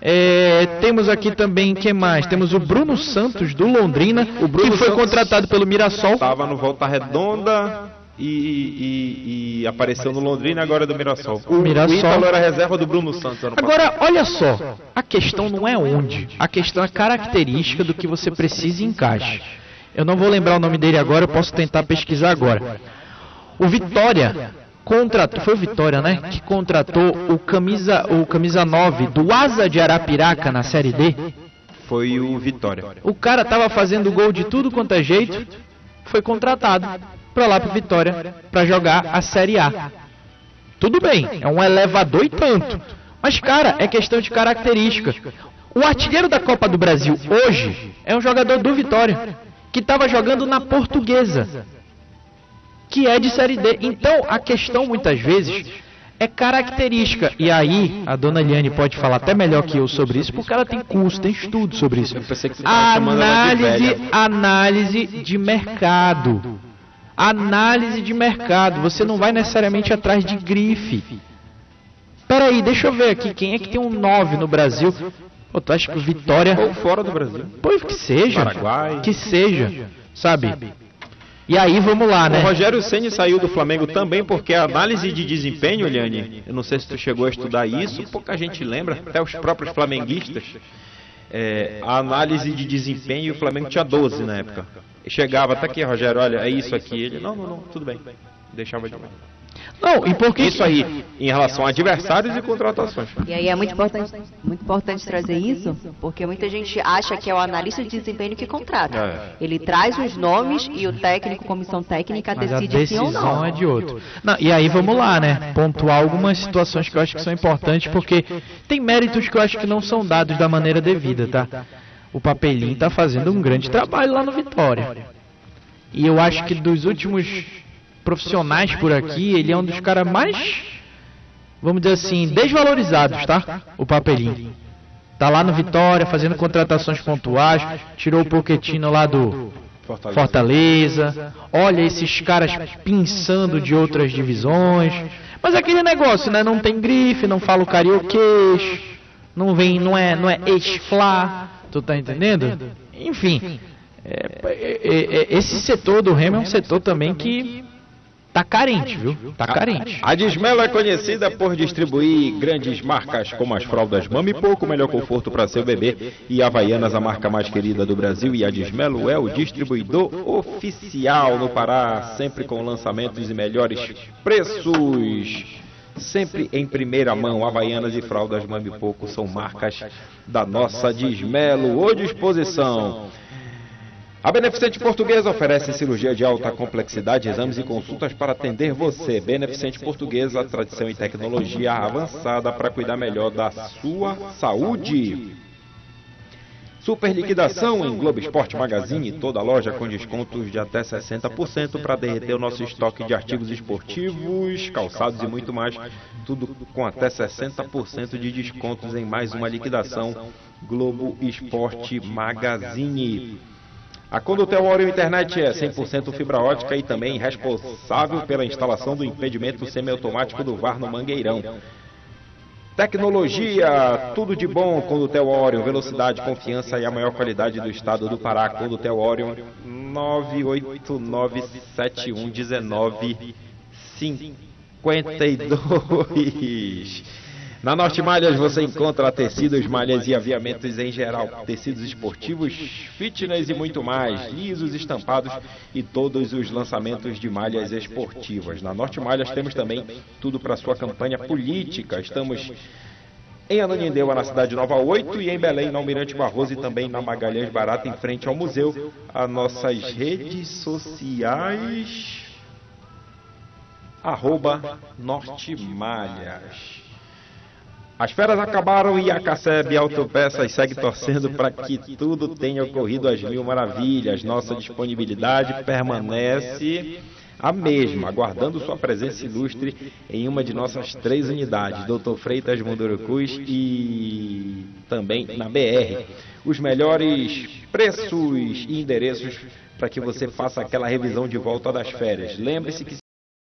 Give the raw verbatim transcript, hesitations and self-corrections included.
É, temos aqui também, quem mais? Temos o Bruno Santos, do Londrina, o Bruno que foi Santos contratado pelo Mirassol. Estava no Volta Redonda e, e, e apareceu no Londrina, agora é do Mirassol. O, Mirassol. o Ítalo era reserva do Bruno Santos. Ano agora, olha só, a questão não é onde, a questão é a característica do que você precisa e encaixe. Eu não vou lembrar o nome dele agora, eu posso tentar pesquisar agora. O Vitória contratou, foi o Vitória, né? Que contratou o camisa, o camisa nove do Asa de Arapiraca na Série D. Foi o Vitória. O cara tava fazendo gol de tudo quanto é jeito, foi contratado pra lá pro Vitória pra jogar a Série A. Tudo bem, é um elevador e tanto. Mas, cara, é questão de característica. O artilheiro da Copa do Brasil hoje é um jogador do Vitória, que estava jogando na Portuguesa, que é de Série D. Então, a questão muitas vezes é característica. E aí, a dona Eliane pode falar até melhor que eu sobre isso, porque ela tem curso, tem estudo sobre isso. Análise, análise de mercado. Análise de mercado. Você não vai necessariamente atrás de grife. Peraí, deixa eu ver aqui, quem é que tem um nove no Brasil? Pô, tu acha que o Vitória... Ou fora do Brasil. Pois que seja. Paraguai. Que seja, sabe? E aí, vamos lá, né? O Rogério Ceni saiu do Flamengo também porque a análise de desempenho, Eliane, eu não sei se tu chegou a estudar isso, pouca gente lembra, até os próprios flamenguistas, é, a análise de desempenho, o Flamengo tinha doze na época. E chegava, tá aqui, Rogério, olha, é isso aqui. Ele, não, não, não, tudo bem. Deixava de lado. Não, e por que isso aí, em relação a adversários e contratações. E aí é muito importante, muito importante trazer isso, porque muita gente acha que é o analista de desempenho que contrata. É. Ele traz os nomes e o técnico, comissão técnica, mas decide a decisão sim ou não. É de outro. Não, e aí vamos lá, né? Pontuar algumas situações que eu acho que são importantes, porque tem méritos que eu acho que não são dados da maneira devida, tá? O Papelinho tá fazendo um grande trabalho lá no Vitória. E eu acho que dos últimos profissionais por aqui, ele é um dos caras mais, vamos dizer assim, desvalorizados, tá? O Papelinho. Tá lá no Vitória, fazendo contratações pontuais, tirou o Pochettino lá do Fortaleza. Fortaleza. Olha esses caras pinçando de outras divisões. Mas aquele negócio, né? Não tem grife, não fala o carioquês, não vem, não é, não é ex-flá, tu tá entendendo? Enfim, é, é, é, esse setor do Remo é um setor também que tá carente, viu? Tá carente. A Dismelo é conhecida por distribuir grandes marcas como as fraldas Mami Pouco, melhor conforto para seu bebê, e Havaianas, a marca mais querida do Brasil, e a Dismelo é o distribuidor oficial no Pará, sempre com lançamentos e melhores preços. Sempre em primeira mão, Havaianas e fraldas Mami Pouco são marcas da nossa Dismelo ou disposição. A Beneficente Portuguesa oferece cirurgia de alta complexidade, exames e consultas para atender você. Beneficente Portuguesa, tradição e tecnologia avançada para cuidar melhor da sua saúde. Super liquidação em Globo Esporte Magazine, toda loja com descontos de até sessenta por cento para derreter o nosso estoque de artigos esportivos, calçados e muito mais. Tudo com até sessenta por cento de descontos em mais uma liquidação Globo Esporte Magazine. A Condutel Oreo Internet é cem por cento fibra ótica e também responsável pela instalação do impedimento semiautomático do V A R no Mangueirão. Tecnologia, tudo de bom, Condutel Oreo, velocidade, confiança e a maior qualidade do estado do Pará. Condutel Oreo, nove oito nove sete um um nove cinco dois. Na Norte Malhas você encontra tecidos, malhas e aviamentos em geral, tecidos esportivos, fitness e muito mais, lisos, estampados e todos os lançamentos de malhas esportivas. Na Norte Malhas temos também tudo para sua campanha política. Estamos em Ananindeua, na cidade Nova oito, e em Belém, na Almirante Barroso, e também na Magalhães Barata, em frente ao museu. As nossas redes sociais, arroba Norte Malhas. As férias acabaram e a Caceb Autopeças segue torcendo para que tudo tenha ocorrido às mil maravilhas. Nossa disponibilidade permanece a mesma, aguardando sua presença ilustre em uma de nossas três unidades, doutor Freitas, Mundurucus e também na B R. Os melhores preços e endereços para que você faça aquela revisão de volta das férias. Lembre-se que